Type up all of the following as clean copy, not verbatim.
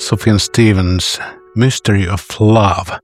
Sufjan Stevens, Mystery of Love.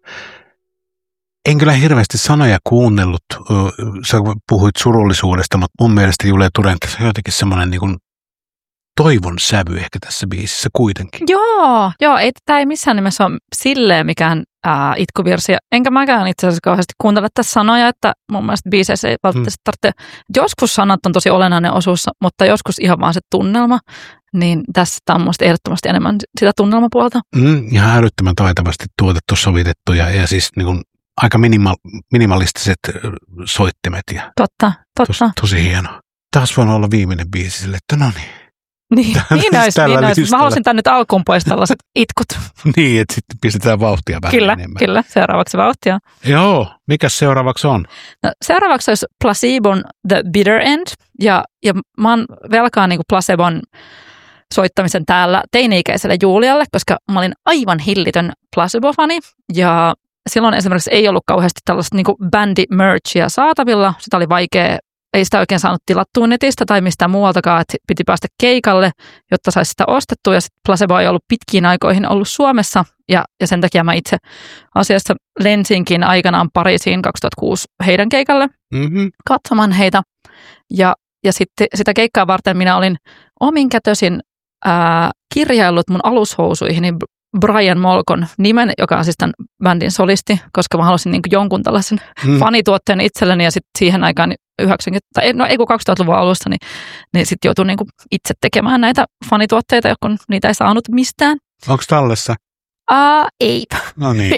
En kyllä hirveästi sanoja kuunnellut. Sä puhuit surullisuudesta, mutta mun mielestä Julia Turentissa on jotenkin semmoinen niin kuin toivon sävy ehkä tässä biisissä kuitenkin. Joo, tämä ei missään nimessä ole silleen mikään itkuvirsi. Enkä mäkään itse asiassa kauheasti kuuntele tässä sanoja, että mun mielestä biiseissä ei välttämättä tarvitse. Joskus sanat on tosi olennainen osuus, mutta joskus ihan vaan se tunnelma. Niin tässä tämä on musta ehdottomasti enemmän sitä tunnelmapuolta. Ihan älyttömän taitavasti tuotettu, sovitettu ja siis niin kuin aika minimalistiset soittimet. Ja Totta. Tosi hieno. Taas voin olla viimeinen biisi sille, että no niin. Niin olisi. Mä haluaisin tänne nyt alkuun pois tällaiset itkut. Niin, että sitten pistetään vauhtia vähän enemmän. Kyllä. Seuraavaksi vauhtia. Joo, mikäs seuraavaksi on? No, seuraavaksi olisi Placebon The Bitter End. Ja mä oon velkaa niin kuin Placebon soittamisen täällä teini-ikäiselle Julialle, koska mä olin aivan hillitön Placebo-fani. Ja silloin esimerkiksi ei ollut kauheasti tällaista niin kuin bändi-merchia saatavilla. Sitä oli vaikea. Ei sitä oikein saanut tilattua netistä tai mistään muualtakaan, että piti päästä keikalle, jotta saisi sitä ostettua. Ja sitten Placebo ei ollut pitkiin aikoihin ollut Suomessa ja sen takia mä itse asiassa lensinkin aikanaan Pariisiin 2006 heidän keikalle katsomaan heitä. Ja sitten sitä keikkaa varten minä olin ominkätösin kirjaillut mun alushousuihini Brian Molkon nimen, joka on siis tämän bändin solisti, koska mä halusin niin kuin jonkun tällaisen fanituotteen itselleni ja sitten siihen aikaan 2000-luvun alusta, niin sitten joutui niin kuin itse tekemään näitä fanituotteita, kun niitä ei saanut mistään. Onko tallessa? Ei. No niin.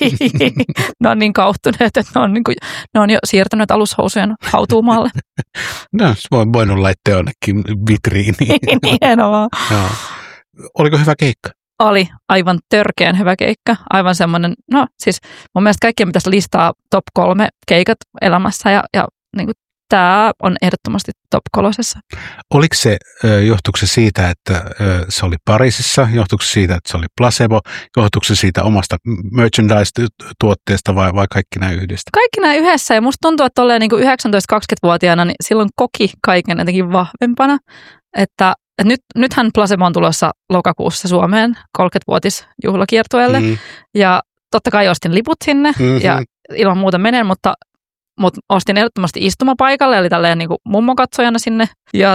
Ne on niin kauhtuneet, että ne on jo siirtänyt alushousujen hautuumaalle. No, voinut laittaa jonnekin vitriiniin. Hienoa. Joo. Oliko hyvä keikka? Oli aivan törkeän hyvä keikka. Aivan semmoinen, no siis mun mielestä kaikkien pitäisi listaa top 3 keikat elämässä ja niin kuin tämä on ehdottomasti top 3. Oliko se, johtuiko se siitä, että se oli Pariisissa, johtuiko se siitä, että se oli Placebo, johtuiko se siitä omasta merchandise-tuotteesta vai kaikki nämä yhdessä? Kaikki nämä yhdessä ja musta tuntuu, että olleen niin kuin 19-20-vuotiaana, niin silloin koki kaiken jotenkin vahvempana, että nythän Placebo on tulossa lokakuussa Suomeen 30-vuotisjuhlakiertueelle ja totta kai ostin liput sinne ja ilman muuta menen, mutta ostin ehdottomasti istumapaikalle, eli tälleen niin kuin mummokatsojana sinne ja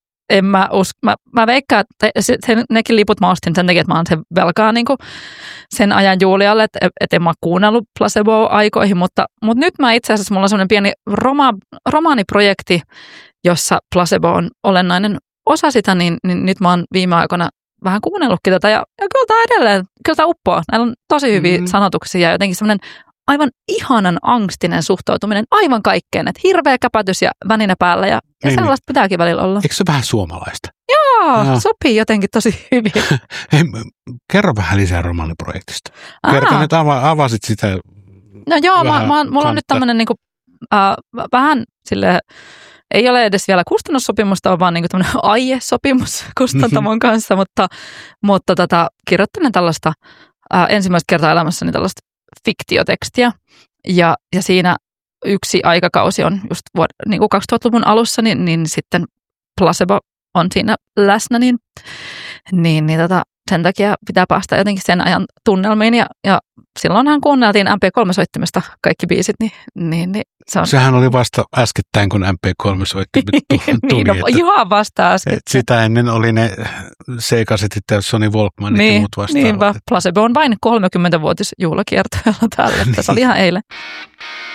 mä veikkaan, että nekin liput mä ostin sen takia, että mä oon sen velkaa niin kuin sen ajan Julialle, että en mä kuunnellut Placebo-aikoihin, mutta nyt mä itse asiassa, mulla on semmoinen pieni romaaniprojekti, jossa Placebo on olennainen osa sitä, niin nyt mä oon viime aikoina vähän kuunnellutkin tätä ja kyllä tämä edelleen, kyllä tämä uppoo. Näillä on tosi hyviä sanotuksia ja jotenkin semmoinen aivan ihanan angstinen suhtautuminen aivan kaikkeen, että hirveä käpätys ja väninä päällä ja sellaista pitääkin välillä olla. Eikö se vähän suomalaista? Joo, sopii jotenkin tosi hyvin. Hei, kerro vähän lisää romaaniprojektista. Kerro nyt, avasit sitä. No joo, mulla on nyt tämmöinen niinku, vähän silleen, ei ole edes vielä kustannussopimusta, on vaan niinku tämmöinen aiesopimus kustantamon kanssa, mutta kirjoittelen tällaista ensimmäistä kertaa elämässäni tällaista fiktiotekstiä ja siinä yksi aikakausi on just niin kuin 2000-luvun alussa, niin sitten Placebo on siinä läsnä, niin sen takia pitää päästä jotenkin sen ajan tunnelmiin ja silloinhan kuunneltiin MP3-soittimesta kaikki biisit, niin se on. Sehän oli vasta äskettäin, kun MP3-soittimet tuli. Ihan vasta äskettäin. Sitä ennen oli ne C-kasetit ja Sony Walkmanit ja muut vastaavat. Niinpä, Placebo on vain 30-vuotisjuhlakiertoilla täällä, tässä oli ihan eilen.